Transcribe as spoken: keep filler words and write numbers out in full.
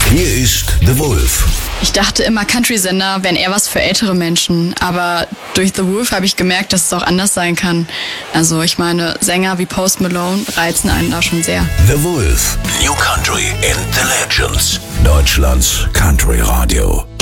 Hier ist The Wolf. Ich dachte immer, Country-Sender wären eher was für ältere Menschen, aber durch The Wolf habe ich gemerkt, dass es auch anders sein kann. Also ich meine, Sänger wie Post Malone reizen einen da schon sehr. The Wolf, New Country and the Legends. Deutschlands Country Radio.